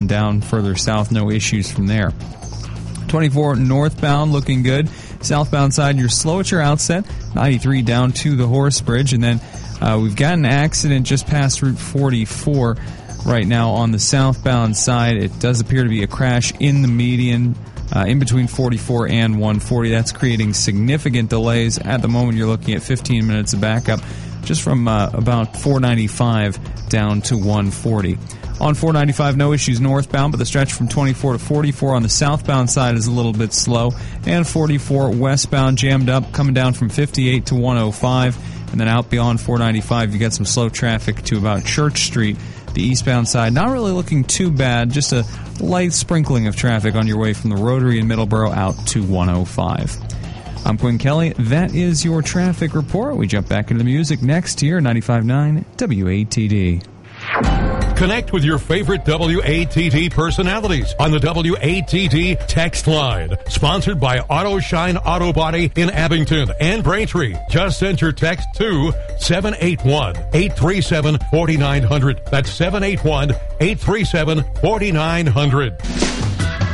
down further south, no issues from there. 24 northbound looking good. Southbound side, you're slow at your outset. 93 down to the Horse Bridge. And then we've got an accident just past Route 44 right now on the southbound side. It does appear to be a crash in the median in between 44 and 140. That's creating significant delays. At the moment, you're looking at 15 minutes of backup just from about 495 down to 140. On 495, no issues northbound, but the stretch from 24 to 44 on the southbound side is a little bit slow. And 44 westbound jammed up, coming down from 58 to 105. And then out beyond 495, you get some slow traffic to about Church Street. The eastbound side, not really looking too bad, just a light sprinkling of traffic on your way from the Rotary in Middleborough out to 105. I'm Quinn Kelly. That is your traffic report. We jump back into the music next here, 95.9 WATD. Connect with your favorite WATD personalities on the WATD text line. Sponsored by AutoShine Auto Body in Abington and Braintree. Just send your text to 781-837-4900. That's 781-837-4900.